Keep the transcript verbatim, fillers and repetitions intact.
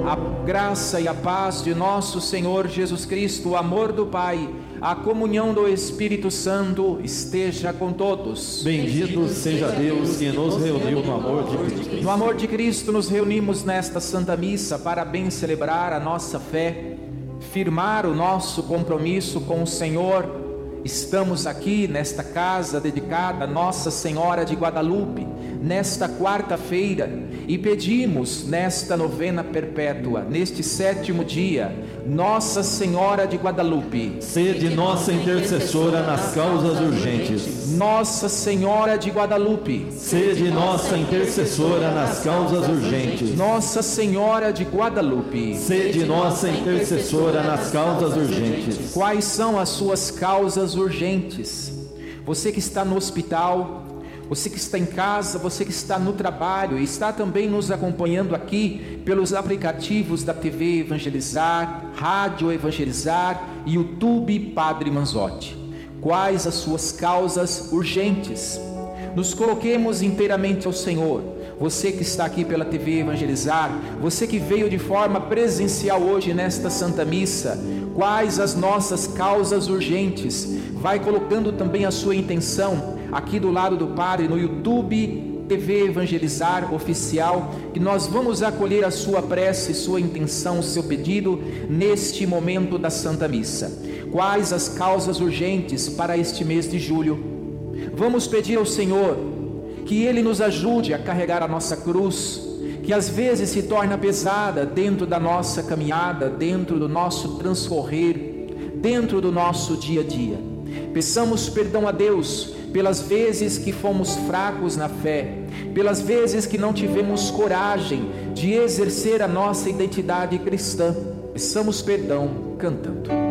A graça e a paz de nosso Senhor Jesus Cristo, o amor do Pai, a comunhão do Espírito Santo esteja com todos. Bendito seja Deus que nos reuniu no amor de Cristo. No amor de Cristo nos reunimos nesta Santa Missa para bem celebrar a nossa fé, firmar o nosso compromisso com o Senhor. Estamos aqui nesta casa dedicada a Nossa Senhora de Guadalupe, nesta quarta-feira, e pedimos nesta novena perpétua, neste sétimo dia, Nossa Senhora de Guadalupe, sede nossa intercessora nas causas urgentes. Nossa Senhora de Guadalupe, sede nossa intercessora nas causas urgentes. Nossa Senhora de Guadalupe, sede nossa intercessora nas causas urgentes. Quais são as suas causas urgentes? Você que está no hospital, você que está em casa, você que está no trabalho e está também nos acompanhando aqui pelos aplicativos da T V Evangelizar, Rádio Evangelizar e YouTube Padre Manzotti. Quais as suas causas urgentes? Nos coloquemos inteiramente ao Senhor. Você que está aqui pela T V Evangelizar, você que veio de forma presencial hoje nesta Santa Missa, quais as nossas causas urgentes? Vai colocando também a sua intenção aqui do lado do Padre no YouTube T V Evangelizar Oficial, que nós vamos acolher a sua prece, sua intenção, seu pedido neste momento da Santa Missa. Quais as causas urgentes para este mês de julho? Vamos pedir ao Senhor que Ele nos ajude a carregar a nossa cruz, que às vezes se torna pesada dentro da nossa caminhada, dentro do nosso transcorrer, dentro do nosso dia a dia. Peçamos perdão a Deus pelas vezes que fomos fracos na fé, pelas vezes que não tivemos coragem de exercer a nossa identidade cristã. Peçamos perdão cantando.